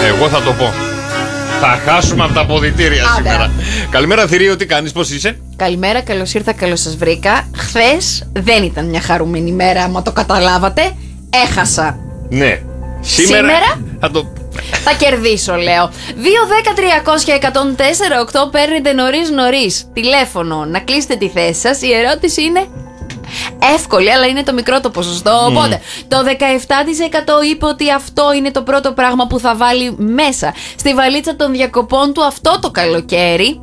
Εγώ θα το πω. Θα χάσουμε από τα αποδυτήρια σήμερα. Καλημέρα Θηρίο, τι κάνεις, πώς είσαι? Καλημέρα, καλώς ήρθα, καλώς σας βρήκα. Χθες δεν ήταν μια χαρούμενη μέρα, άμα το καταλάβατε. Έχασα. Ναι. Σήμερα? Θα κερδίσω, λέω. 2-10-300-104-8 παίρνετε νωρίς. Τηλέφωνο, να κλείσετε τη θέση σας. Η ερώτηση είναι εύκολη, αλλά είναι το μικρό το ποσοστό. Οπότε, το 17% είπε ότι αυτό είναι το πρώτο πράγμα που θα βάλει μέσα στη βαλίτσα των διακοπών του αυτό το καλοκαίρι.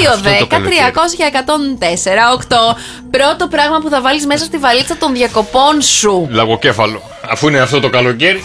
2-10-300-104-8. Πρώτο πράγμα που θα βάλεις μέσα στη βαλίτσα των διακοπών σου. Λαγοκέφαλο. Αφού είναι αυτό το καλοκαίρι.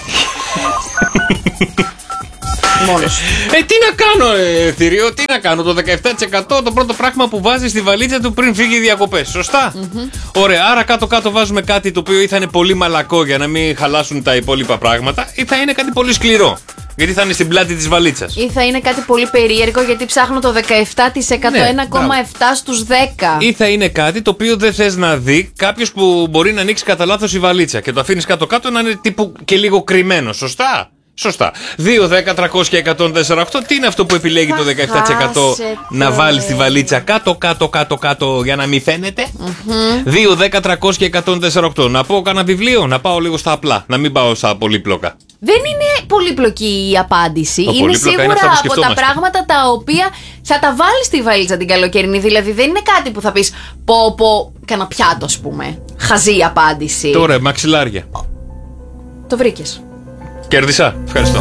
Μόνος. Τι να κάνω, Θηρίο, τι να κάνω. Το 17% το πρώτο πράγμα που βάζει στη βαλίτσα του πριν φύγει οι διακοπές. Σωστά. Ωραία, άρα κάτω-κάτω βάζουμε κάτι το οποίο ή θα είναι πολύ μαλακό για να μην χαλάσουν τα υπόλοιπα πράγματα, ή θα είναι κάτι πολύ σκληρό. Γιατί θα είναι στην πλάτη της βαλίτσας. Ή θα είναι κάτι πολύ περίεργο, γιατί ψάχνω το 17%, Ναι, 1,7 στους 10. Ή θα είναι κάτι το οποίο δεν θες να δει κάποιος που μπορεί να ανοίξει κατά λάθος η βαλίτσα και το αφήνεις κάτω-κάτω να είναι τύπου και λίγο κρυμμένο. Σωστά. Σωστά. 2-10-300-104-8. Τι είναι αυτό που επιλέγει το 17% να βάλει στη βαλίτσα κάτω για να μην φαίνεται? 2-10-300-104-8. Να πω κάνα βιβλίο, να πάω λίγο στα απλά, να μην πάω στα πολύπλοκα. Δεν είναι πολύπλοκη η απάντηση. Είναι σίγουρα είναι από τα πράγματα τα οποία θα τα βάλεις στη βαλίτσα την καλοκαιρινή. Δηλαδή δεν είναι κάτι που θα πεις πω κάνα πιάτο, ας πούμε. Χαζή η απάντηση. Τώρα, μαξιλάρια. Το βρήκες. Κέρδισα. Ευχαριστώ.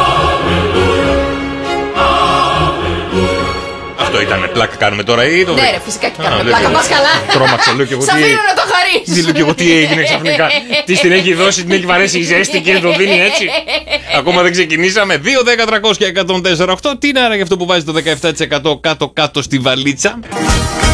Αυτό ήταν πλάκα κάνουμε τώρα ή το... Ναι ρε, φυσικά και κάνουμε πλάκα. Πας καλά. Τρόμαξα, λέω και εγώ. Σ' αφήνω να το χαρείς. Δεν λέω και εγώ τι έγινε ξαφνικά. Τι την έχει δώσει, την έχει βαρέσει η ζέστη και το δίνει έτσι. Ακόμα δεν ξεκινήσαμε. 2-10-300-104-8. Τι είναι άρα για αυτό που βάζει το 17% κάτω-κάτω στη βαλίτσα?